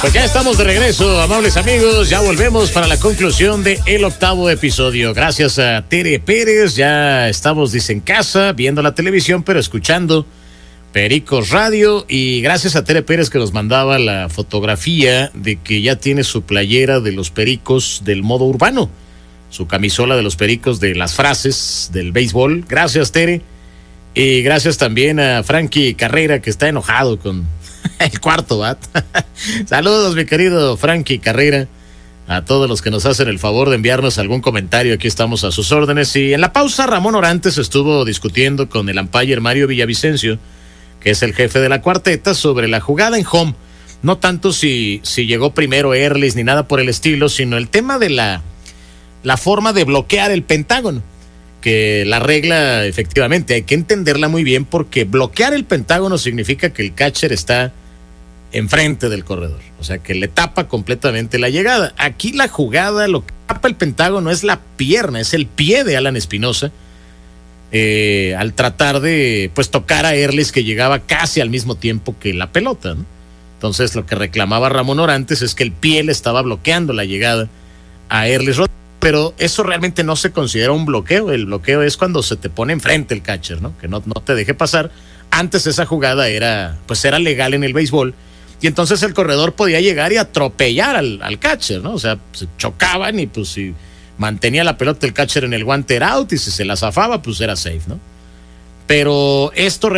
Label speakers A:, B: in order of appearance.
A: Pues ya estamos de regreso, amables amigos, ya volvemos para la conclusión de el 8º episodio. Gracias a Tere Pérez, ya estamos, dice, en casa, viendo la televisión, pero escuchando Pericos Radio. Y gracias a Tere Pérez que nos mandaba la fotografía de que ya tiene su playera de los Pericos del modo urbano, su camisola de los Pericos de las frases del béisbol. Gracias, Tere. Y gracias también a Frankie Carrera, que está enojado con el cuarto bat. Saludos, mi querido Frankie Carrera. A todos los que nos hacen el favor de enviarnos algún comentario, aquí estamos a sus órdenes. Y en la pausa, Ramón Orantes estuvo discutiendo con el umpire Mario Villavicencio, que es el jefe de la cuarteta, sobre la jugada en home. No tanto si llegó primero Erlis ni nada por el estilo, sino el tema de la forma de bloquear el pentágono. Que la regla, efectivamente, hay que entenderla muy bien, porque bloquear el pentágono significa que el catcher está enfrente del corredor, o sea, que le tapa completamente la llegada. Aquí la jugada, lo que tapa el pentágono es la pierna, es el pie de Alan Espinosa, al tratar de, pues, tocar a Erlis, que llegaba casi al mismo tiempo que la pelota, ¿no? Entonces, lo que reclamaba Ramón Orantes es que el pie le estaba bloqueando la llegada a Erlis Rodríguez. Pero eso realmente no se considera un bloqueo. El bloqueo es cuando se te pone enfrente el catcher, ¿no? Que no te deje pasar. Antes esa jugada era legal en el béisbol, y entonces el corredor podía llegar y atropellar al catcher, ¿no? O sea, se chocaban y pues si mantenía la pelota el catcher en el guante era out, y si se la zafaba pues era safe, ¿no? Pero esto